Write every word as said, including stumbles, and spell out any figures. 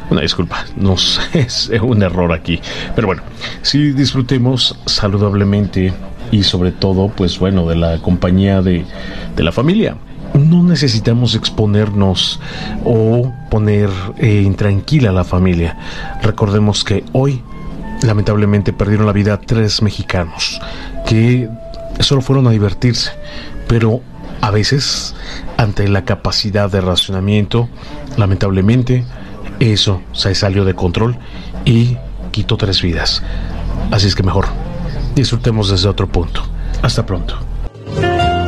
Una disculpa, no sé, es un error aquí. Pero bueno, sí disfrutemos saludablemente y sobre todo, pues bueno, de la compañía de, de la familia. No necesitamos exponernos o poner eh, intranquila a la familia. Recordemos que hoy, lamentablemente, perdieron la vida tres mexicanos que solo fueron a divertirse, pero a veces, ante la capacidad de racionamiento, lamentablemente, eso se salió de control y quitó tres vidas. Así es que mejor disfrutemos desde otro punto. Hasta pronto.